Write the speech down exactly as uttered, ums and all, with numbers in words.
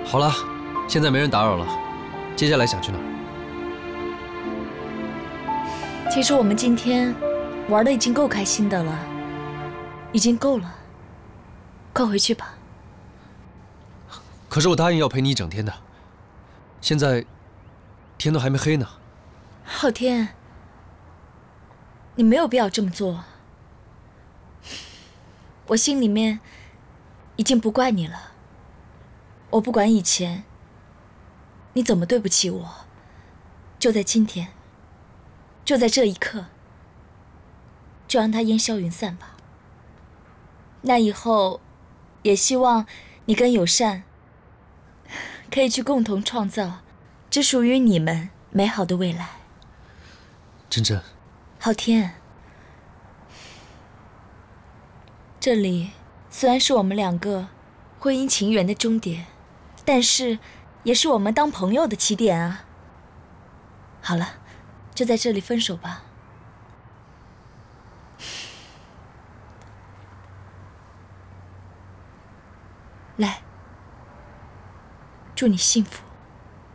好了，现在没人打扰了，接下来想去哪儿？ 其实我们今天玩的已经够开心的了，已经够了，快回去吧。 可是我答应要陪你一整天的，现在天都还没黑呢。 昊天，你没有必要这么做。我心里面已经不怪你了。我不管以前你怎么对不起我，就在今天，就在这一刻，就让它烟消云散吧。那以后，也希望你跟友善可以去共同创造只属于你们美好的未来。 真真， 昊天，这里虽然是我们两个婚姻情缘的终点，但是也是我们当朋友的起点啊。好了，就在这里分手吧。来，祝你幸福。